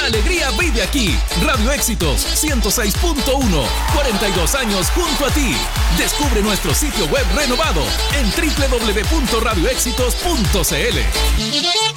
La alegría vive aquí. Radio Éxitos 106.1. 42 años junto a ti. Descubre nuestro sitio web renovado en www.radioéxitos.cl.